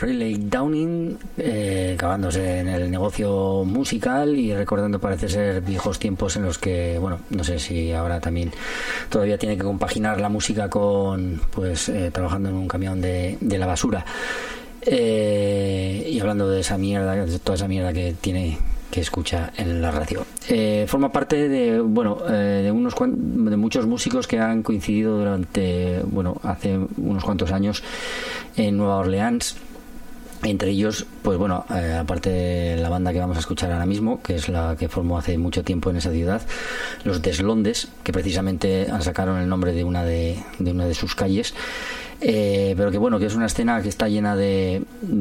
Riley Downing, acabándose en el negocio musical y recordando, parece ser, viejos tiempos en los que, bueno, no sé si ahora también todavía tiene que compaginar la música con, pues, trabajando en un camión de la basura. Y hablando de esa mierda, de toda esa mierda que escucha en la radio. Forma parte de, bueno, de muchos músicos que han coincidido hace unos cuantos años en Nueva Orleans. Entre ellos, pues bueno, aparte de la banda que vamos a escuchar ahora mismo, que es la que formó hace mucho tiempo en esa ciudad, los Deslondes, que precisamente sacaron el nombre de una de sus calles. Pero que bueno, que es una escena que está llena de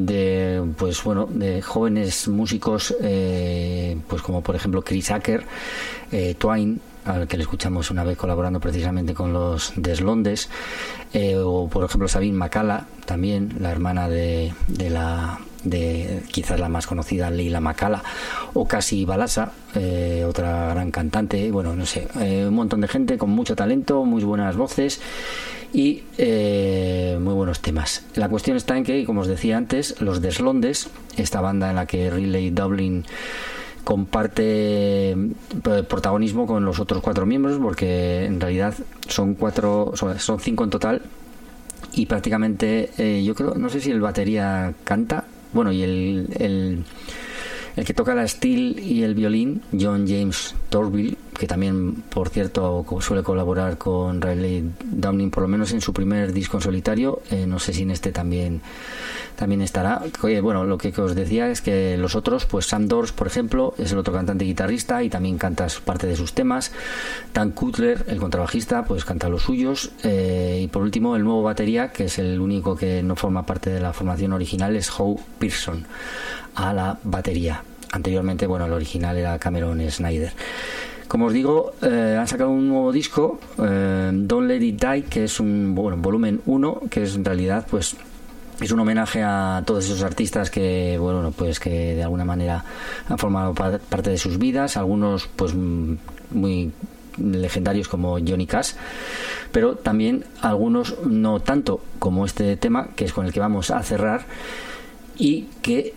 jóvenes músicos, pues como por ejemplo Chris Acker, Twine, al que le escuchamos una vez colaborando precisamente con los Deslondes, o por ejemplo Sabine McCalla, también la hermana de quizás la más conocida, Leila McCalla, o Cassie Balasa, otra gran cantante. Bueno, no sé, un montón de gente con mucho talento, muy buenas voces y muy buenos temas. La cuestión está en que, como os decía antes, los Deslondes, esta banda en la que Riley Dowling comparte protagonismo con los otros 4 miembros, porque en realidad son 5 en total, y prácticamente yo creo, no sé si el batería canta, bueno, y el que toca la steel y el violín, John James Torville, que también, por cierto, suele colaborar con Riley Downing, por lo menos en su primer disco en solitario. No sé si en este también estará. Bueno, lo que os decía es que los otros, pues Sam Dors, por ejemplo, es el otro cantante y guitarrista y también canta parte de sus temas. Dan Cutler, el contrabajista, pues canta los suyos. Y por último, el nuevo batería, que es el único que no forma parte de la formación original, es Howe Pearson a la batería. Anteriormente, bueno, el original era Cameron Snyder. Como os digo, han sacado un nuevo disco, Don't Let It Die, que es un volumen 1, que es en realidad, pues, es un homenaje a todos esos artistas que, bueno, pues que de alguna manera han formado parte de sus vidas, algunos pues muy legendarios como Johnny Cash, pero también algunos no tanto, como este tema, que es con el que vamos a cerrar, y que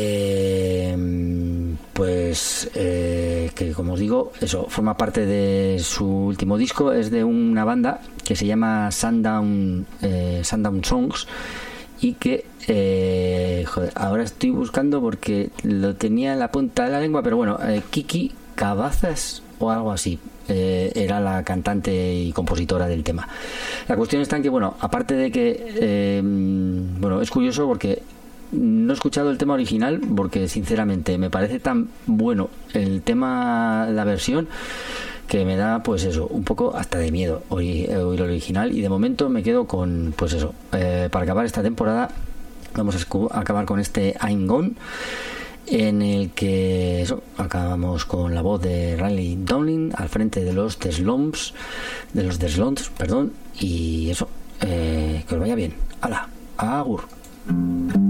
que, como os digo, eso forma parte de su último disco. Es de una banda que se llama Sundown Songs, y que ahora estoy buscando porque lo tenía en la punta de la lengua, pero bueno, Kiki Cabazas o algo así era la cantante y compositora del tema. La cuestión está en que, bueno, aparte de que es curioso porque no he escuchado el tema original, porque sinceramente me parece tan bueno el tema, la versión, que me da, pues eso, un poco hasta de miedo oír el original. Y de momento me quedo con, pues eso, para acabar esta temporada vamos a acabar con este I'm Gone, en el que eso, acabamos con la voz de Riley Dowling al frente de los Deslondes, perdón, y eso, que os vaya bien. ¡Hala! ¡Agur!